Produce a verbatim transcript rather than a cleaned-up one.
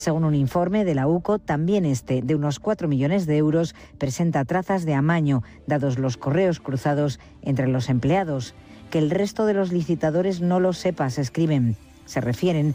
Según un informe de la U C O, también este, de unos cuatro millones de euros, presenta trazas de amaño, dados los correos cruzados entre los empleados. Que el resto de los licitadores no lo sepa, se escriben. Se refieren